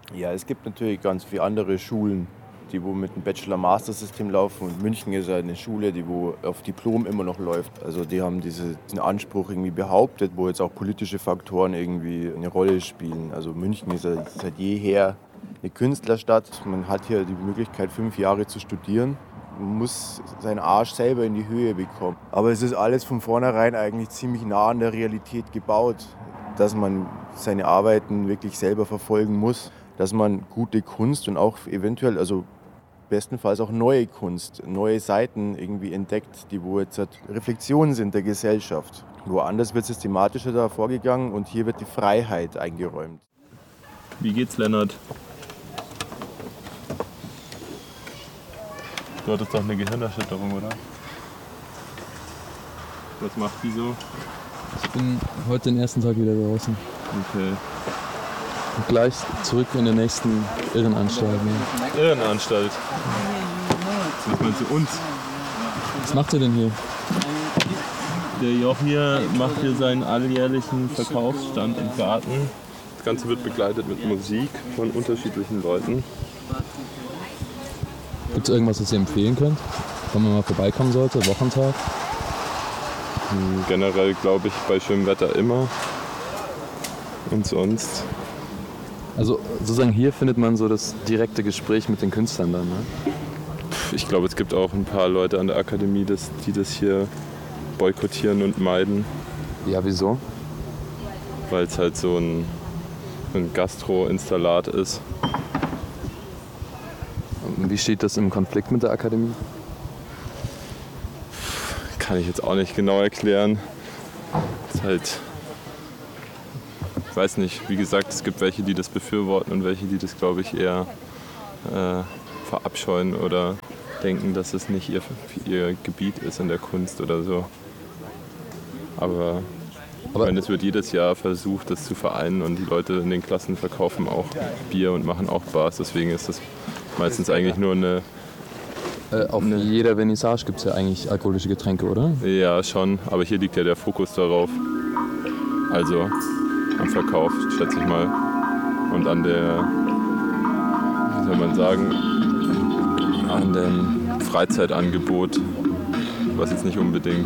Ja, es gibt natürlich ganz viele andere Schulen, die wo mit dem Bachelor-Master-System laufen. Und München ist ja eine Schule, die wo auf Diplom immer noch läuft. Also die haben diesen Anspruch irgendwie behauptet, wo jetzt auch politische Faktoren irgendwie eine Rolle spielen. Also München ist ja seit jeher eine Künstlerstadt. Man hat hier die Möglichkeit, 5 Jahre zu studieren. Man muss seinen Arsch selber in die Höhe bekommen. Aber es ist alles von vornherein eigentlich ziemlich nah an der Realität gebaut, dass man seine Arbeiten wirklich selber verfolgen muss, dass man gute Kunst und auch eventuell, also bestenfalls auch neue Kunst, neue Seiten irgendwie entdeckt, die wo jetzt halt Reflexionen sind der Gesellschaft. Woanders wird systematischer da vorgegangen und hier wird die Freiheit eingeräumt. Wie geht's, Lennart? Du hattest doch eine Gehirnerschütterung, oder? Was macht die so? Ich bin heute den ersten Tag wieder draußen. Okay. Und gleich zurück in der nächsten Irrenanstalt. Ne? Irrenanstalt? Was meinst du uns? Was macht ihr denn hier? Der Joch hier macht hier seinen alljährlichen Verkaufsstand im Garten. Das Ganze wird begleitet mit Musik von unterschiedlichen Leuten. Gibt es irgendwas, was ihr empfehlen könnt? Wenn man mal vorbeikommen sollte, Wochentag? Generell glaube ich bei schönem Wetter immer. Und sonst? Also sozusagen hier findet man so das direkte Gespräch mit den Künstlern dann, ne? Ich glaube, es gibt auch ein paar Leute an der Akademie, die das hier boykottieren und meiden. Ja, wieso? Weil es halt so ein Gastro-Installat ist. Und wie steht das im Konflikt mit der Akademie? Kann ich jetzt auch nicht genau erklären. Ist halt, ich weiß nicht, wie gesagt, es gibt welche, die das befürworten und welche, die das, glaube ich, eher verabscheuen oder denken, dass es nicht ihr Gebiet ist in der Kunst oder so. Aber ich meine, es wird jedes Jahr versucht, das zu vereinen und die Leute in den Klassen verkaufen auch Bier und machen auch Bars. Deswegen ist das meistens eigentlich nur eine... Auf jeder Vernissage gibt es ja eigentlich alkoholische Getränke, oder? Ja, schon. Aber hier liegt ja der Fokus darauf. Also am Verkauf, schätze ich mal. Und an der, wie soll man sagen, an dem Freizeitangebot, was jetzt nicht unbedingt...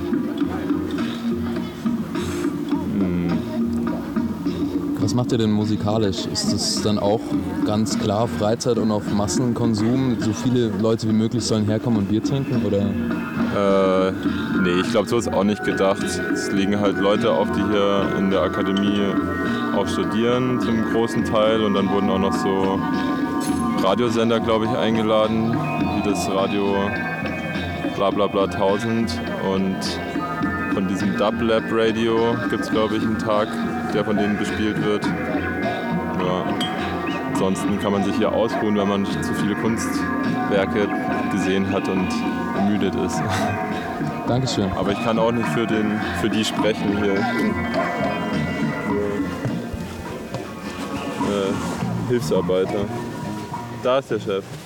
Was macht ihr denn musikalisch? Ist das dann auch ganz klar Freizeit und auf Massenkonsum? So viele Leute wie möglich sollen herkommen und Bier trinken? Oder? Nee, ich glaube, so ist auch nicht gedacht. Es liegen halt Leute auf, die hier in der Akademie auch studieren zum großen Teil. Und dann wurden auch noch so Radiosender, glaube ich, eingeladen, wie das Radio Blablabla 1000. Und von diesem Dub Lab Radio gibt es, glaube ich, einen Tag, der von denen bespielt wird. Ja. Ansonsten kann man sich hier ausruhen, wenn man zu viele Kunstwerke gesehen hat und ermüdet ist. Dankeschön. Aber ich kann auch nicht für die sprechen hier. Ich bin Hilfsarbeiter. Da ist der Chef.